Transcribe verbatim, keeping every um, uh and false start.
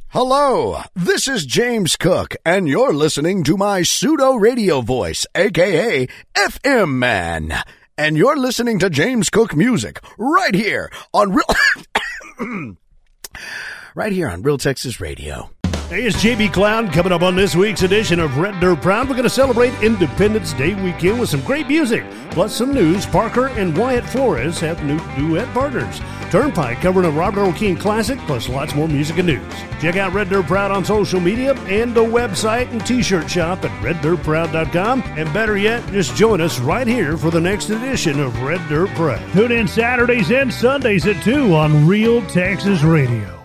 Hello, this is James Cook, and you're listening to my pseudo radio voice, aka F M Man. And you're listening to James Cook Music right here on Real right here on Real Texas Radio. Hey, it's J B Clown coming up on this week's edition of Red Dirt Proud. We're going to celebrate Independence Day weekend with some great music, plus some news. Parker and Wyatt Flores have new duet partners. Turnpike covering a Robert Earl King classic, plus lots more music and news. Check out Red Dirt Proud on social media and the website and t-shirt shop at red dirt proud dot com. And better yet, just join us right here for the next edition of Red Dirt Proud. Tune in Saturdays and Sundays at two on Real Texas Radio.